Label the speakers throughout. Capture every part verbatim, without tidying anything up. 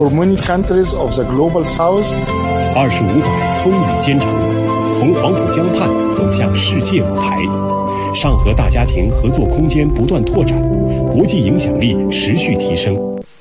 Speaker 1: For many countries of the global south，
Speaker 2: 二十五载风雨兼程，从黄浦江畔走向世界舞台，上合大家庭合作空间不断拓展，国际影响力持续提升。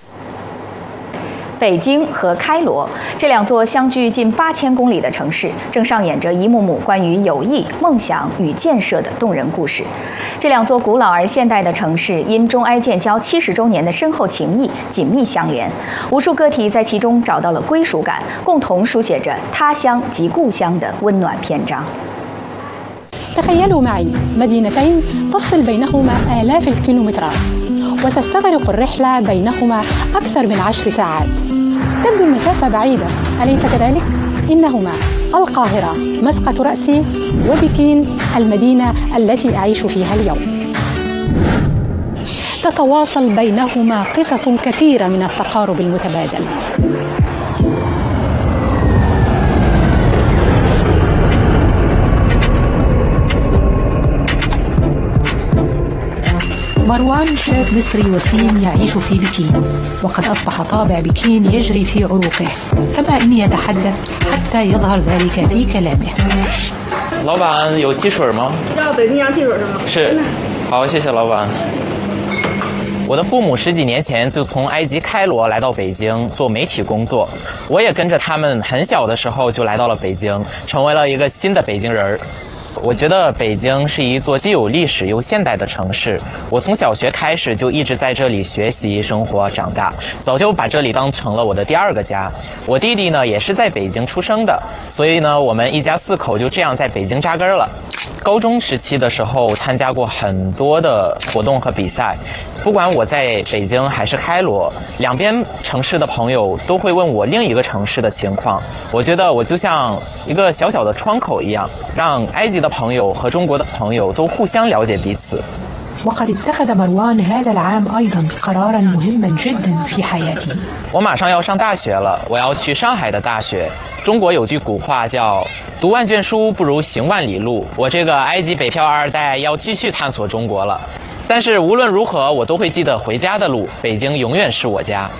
Speaker 3: 北京和开罗这两座相距近八千公里的城市，正上演着一幕幕关于友谊、梦想与建设的动人故事。这两座古老而现代的城市，因中埃建交七十周年的深厚情谊紧密相连，无数个体在其中找到了归属感，共同书写着他乡及故乡的温暖篇章。
Speaker 4: تخيلوا معي مدينتين تفصل بينهما آلاف الكيلومترات وتستغرق الرحلة بينهما أكثر من عشر ساعات. تبدو المسافة بعيدة، أليس كذلك؟ إنهما القاهرة مسقط رأسي وبكين المدينة التي أعيش فيها اليوم. تتواصل بينهما قصص كثيرة من التقارب المتبادل.
Speaker 5: مروان شاب مصري وسيم يعيش في بكين، وقد أصبح طابع بكين يجري في عروقه، كما إني يتحدث حتى يظهر ذلك في كلامه.
Speaker 6: 老板有汽水吗？
Speaker 7: 叫北冰洋汽水是吗？
Speaker 6: 是。好，谢谢老板。我的父母十几年前就从埃及开罗来到北京做媒体工作，我也跟着他们很小的时候就来到了北京，成为了一个新的北京人儿。我觉得北京是一座既有历史又现代的城市。我从小学开始就一直在这里学习、生活、长大，早就把这里当成了我的第二个家。我弟弟呢也是在北京出生的，所以呢我们一家四口就这样在北京扎根了。高中时期的时候参加过很多的活动和比赛，不管我在北京还是开罗，两边城市的朋友都会问我另一个城市的情况。我觉得我就像一个小小的窗口一样，让埃及的朋友和中国的朋友都互相了解彼此。
Speaker 5: وقد اتخذ مروان هذا العام أيضا قرارا مهما جدا في حياته.
Speaker 6: 我马上要上大学了，我要去上海的大学。中国有句古话叫读万卷书不如行万里路，我这个埃及北漂二代要继续探索中国了。但是无论如何，我都会记得回家的路，北京永远是我家。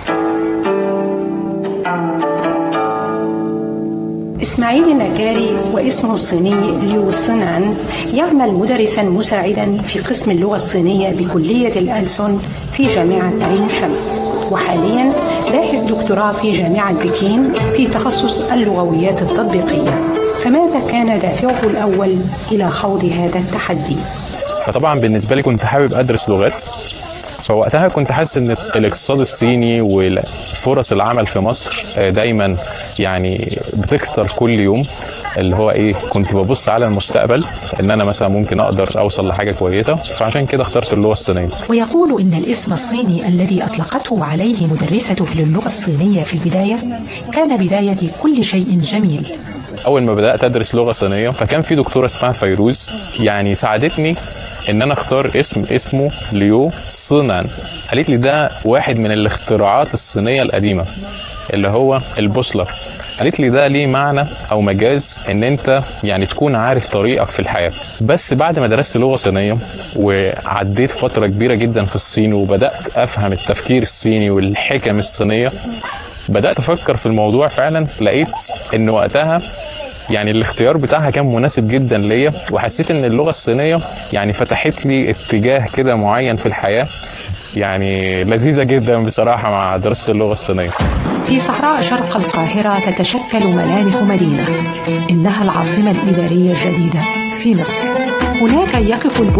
Speaker 4: إسماعيل النجاري واسمه الصيني ليو سنان يعمل مدرسا مساعدا في قسم اللغة الصينية بكلية الألسن في جامعة عين شمس، وحاليا باحث دكتوراه في جامعة بكين في تخصص اللغويات التطبيقية. فماذا كان دافعه الأول إلى خوض هذا التحدي؟
Speaker 8: فطبعا بالنسبة لي كنت حابب أدرس لغات، فوقتها كنت حاسس ان الاقتصاد الصيني وفرص العمل في مصر دايما يعني بتكتر كل يوم، اللي هو ايه كنت ببص على المستقبل ان انا مثلا ممكن اقدر اوصل لحاجه كويسه، فعشان كده اخترت اللغه الصينيه.
Speaker 5: ويقول ان الاسم الصيني الذي اطلقته عليه مدرسته للغه الصينيه في البدايه كان بدايه كل شيء جميل.
Speaker 8: اول ما بدات ادرس لغه صينيه فكان في دكتوره اسمها فيروز يعني ساعدتني ان انا اختار اسم اسمه ليو سنان. قالت لي ده واحد من الاختراعات الصينيه القديمه اللي هو البوصله. قالت لي ده ليه معنى او مجاز ان انت يعني تكون عارف طريقك في الحياه. بس بعد ما درست لغه صينيه وعديت فتره كبيره جدا في الصين وبدات افهم التفكير الصيني والحكم الصينيه، بدات افكر في الموضوع فعلا. لقيت ان وقتها يعني الاختيار بتاعها كان مناسب جدا ليا، وحسيت ان اللغه الصينيه يعني فتحت لي اتجاه كده معين في الحياه، يعني لذيذه جدا بصراحه مع دراسه اللغه الصينيه.
Speaker 5: في صحراء شرق القاهره تتشكل ملامح مدينه، انها العاصمه الاداريه الجديده في مصر. هناك يقف